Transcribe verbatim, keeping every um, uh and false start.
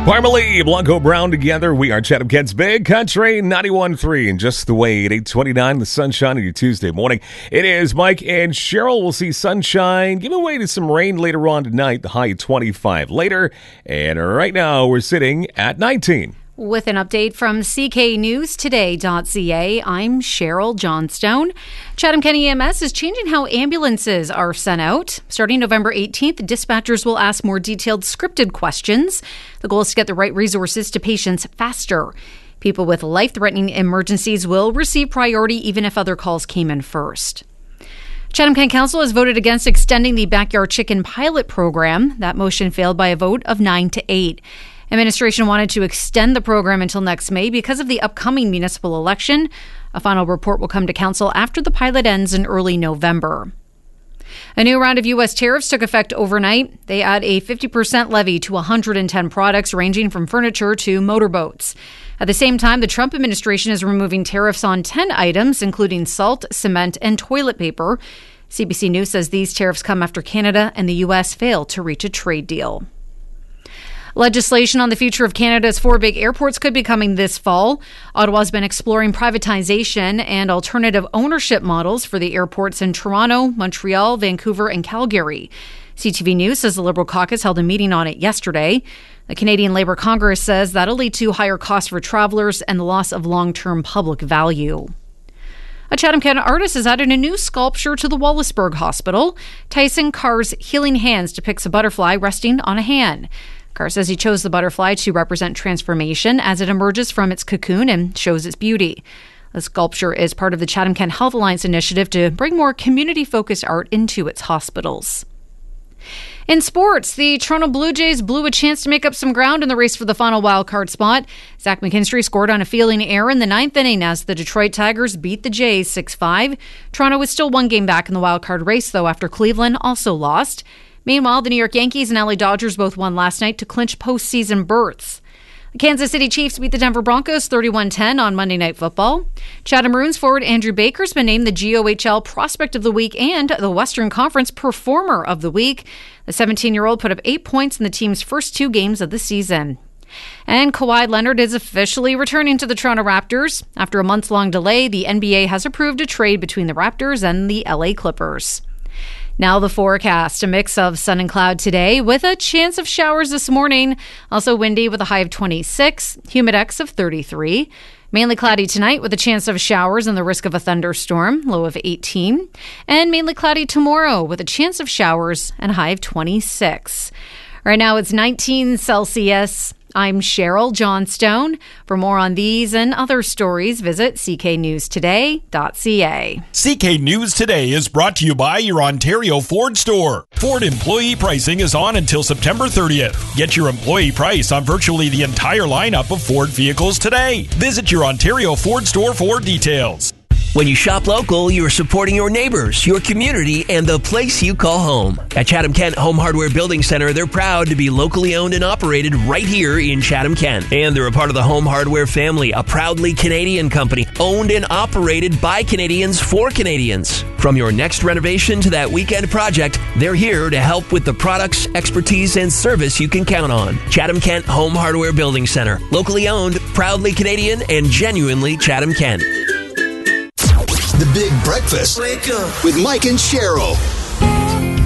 Parmalee, Blanco Brown together. We are Chatham Kent's Big Country ninety-one point three. And just the way at eight twenty-nine, the sunshine of your Tuesday morning. It is Mike and Cheryl. We'll see sunshine. Give way to some rain later on tonight. The high at twenty-five later. And right now we're sitting at nineteen. With an update from C K News Today dot C A, I'm Cheryl Johnstone. Chatham County E M S is changing how ambulances are sent out. Starting November eighteenth, dispatchers will ask more detailed scripted questions. The goal is to get the right resources to patients faster. People with life-threatening emergencies will receive priority even if other calls came in first. Chatham Kent Council has voted against extending the backyard chicken pilot program. That motion failed by a vote of nine to eight. Administration wanted to extend the program until next May because of the upcoming municipal election. A final report will come to council after the pilot ends in early November. A new round of U S tariffs took effect overnight. They add a fifty percent levy to one hundred ten products ranging from furniture to motorboats. At the same time, the Trump administration is removing tariffs on ten items, including salt, cement, and toilet paper. C B C News says these tariffs come after Canada and the U S failed to reach a trade deal. Legislation on the future of Canada's four big airports could be coming this fall. Ottawa's been exploring privatization and alternative ownership models for the airports in Toronto, Montreal, Vancouver, and Calgary. C T V News says the Liberal caucus held a meeting on it yesterday. The Canadian Labour Congress says that'll lead to higher costs for travelers and the loss of long-term public value. A Chatham Kent artist has added a new sculpture to the Wallaceburg Hospital. Tyson Carr's healing hands depicts a butterfly resting on a hand. Carr says he chose the butterfly to represent transformation as it emerges from its cocoon and shows its beauty. The sculpture is part of the Chatham Kent Health Alliance initiative to bring more community-focused art into its hospitals. In sports, the Toronto Blue Jays blew a chance to make up some ground in the race for the final wildcard spot. Zach McKinstry scored on a fielding error in the ninth inning as the Detroit Tigers beat the Jays six five. Toronto was still one game back in the wildcard race, though, after Cleveland also lost. Meanwhile, the New York Yankees and L A Dodgers both won last night to clinch postseason berths. The Kansas City Chiefs beat the Denver Broncos thirty-one ten on Monday Night Football. Chatham Maroons forward Andrew Baker has been named the G O H L Prospect of the Week and the Western Conference Performer of the Week. The seventeen-year-old put up eight points in the team's first two games of the season. And Kawhi Leonard is officially returning to the Toronto Raptors. After a months-long delay, the N B A has approved a trade between the Raptors and the L A Clippers. Now the forecast, a mix of sun and cloud today with a chance of showers this morning. Also windy with a high of twenty-six, humidex of thirty-three. Mainly cloudy tonight with a chance of showers and the risk of a thunderstorm, low of eighteen. And mainly cloudy tomorrow with a chance of showers and a high of twenty-six. Right now it's nineteen Celsius. I'm Cheryl Johnstone. For more on these and other stories, visit C K News Today dot C A. C K News Today is brought to you by your Ontario Ford store. Ford employee pricing is on until September thirtieth. Get your employee price on virtually the entire lineup of Ford vehicles today. Visit your Ontario Ford store for details. When you shop local, you're supporting your neighbors, your community, and the place you call home. At Chatham Kent Home Hardware Building Center, they're proud to be locally owned and operated right here in Chatham Kent. And they're a part of the Home Hardware family, a proudly Canadian company, owned and operated by Canadians for Canadians. From your next renovation to that weekend project, they're here to help with the products, expertise, and service you can count on. Chatham Kent Home Hardware Building Center, locally owned, proudly Canadian, and genuinely Chatham Kent. The Big Breakfast with Mike and Cheryl.